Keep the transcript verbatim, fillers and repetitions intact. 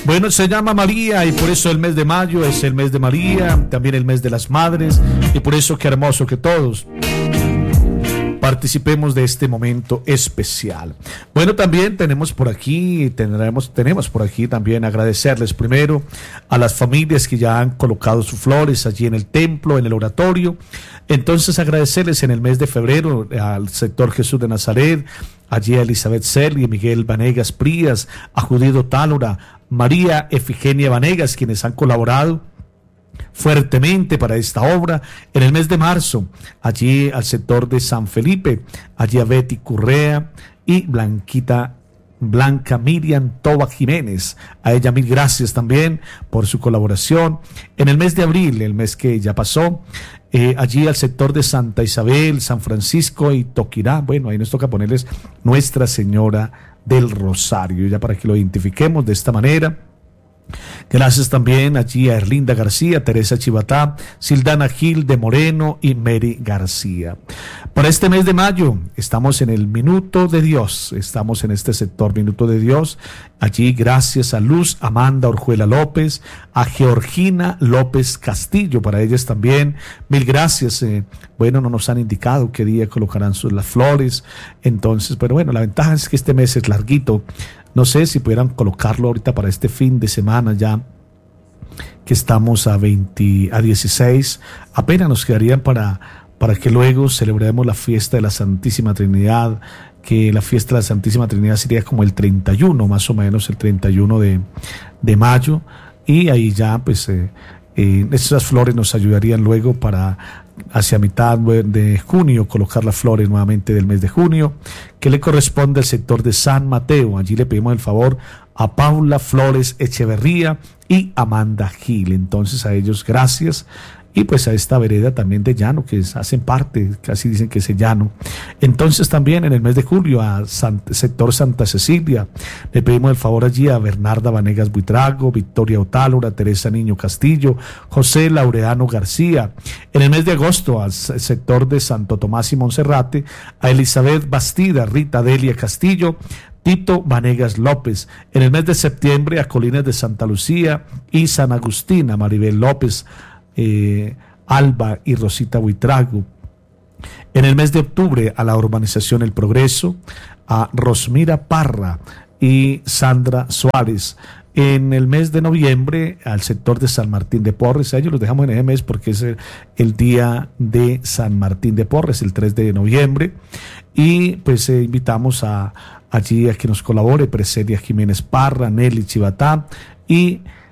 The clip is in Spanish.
Bueno, se llama María y por eso el mes de mayo es el mes de María, también el mes de las madres, y por eso qué hermoso que todos participemos de este momento especial. Bueno, también tenemos por aquí, tendremos, tenemos por aquí también agradecerles primero a las familias que ya han colocado sus flores allí en el templo, en el oratorio. Entonces agradecerles en el mes de febrero al sector Jesús de Nazaret, allí a Elizabeth Celi, Miguel Vanegas Prías, a Judito Tálora, María Efigenia Vanegas, quienes han colaborado fuertemente para esta obra. En el mes de marzo, allí al sector de San Felipe, allí a Betty Correa y Blanquita Blanca Miriam Toba Jiménez, a ella mil gracias también por su colaboración. En el mes de abril, el mes que ya pasó, eh, allí al sector de Santa Isabel, San Francisco y Toquirá, bueno, ahí nos toca ponerles Nuestra Señora del Rosario, ya para que lo identifiquemos de esta manera. Gracias también allí a Erlinda García, Teresa Chivatá, Sildana Gil de Moreno y Mary García. Para este mes de mayo estamos en el Minuto de Dios, estamos en este sector Minuto de Dios. Allí gracias a Luz Amanda Orjuela López, a Georgina López Castillo, para ellas también mil gracias. Eh, bueno, no nos han indicado qué día colocarán sus las flores, entonces, pero bueno, la ventaja es que este mes es larguito. No sé si pudieran colocarlo ahorita para este fin de semana ya, que estamos a veinte, a dieciséis, apenas nos quedarían para, para que luego celebremos la fiesta de la Santísima Trinidad, que la fiesta de la Santísima Trinidad sería como el treinta y uno, más o menos el treinta y uno de, de mayo, y ahí ya pues eh, eh, esas flores nos ayudarían luego para hacia mitad de junio colocar las flores nuevamente del mes de junio, que le corresponde al sector de San Mateo. Allí le pedimos el favor a Paula Flores Echeverría y Amanda Gil. Entonces a ellos gracias, y pues a esta vereda también de llano, que es, hacen parte, casi dicen que es el llano. Entonces también en el mes de julio a San, sector Santa Cecilia le pedimos el favor allí a Bernarda Vanegas Buitrago, Victoria Otálora, Teresa Niño Castillo, José Laureano García. En el mes de agosto al sector de Santo Tomás y Monserrate, a Elizabeth Bastida, Rita Delia Castillo, Tito Vanegas López. En el mes de septiembre a Colinas de Santa Lucía y San Agustín, a Maribel López, Eh, Alba y Rosita Buitrago. En el mes de octubre a la urbanización El Progreso, a Rosmira Parra y Sandra Suárez. En el mes de noviembre al sector de San Martín de Porres, a ellos los dejamos en ese mes porque es el, el día de San Martín de Porres, el tres de noviembre, y pues eh, invitamos a allí a que nos colabore Preselia Jiménez Parra, Nelly Chivatá y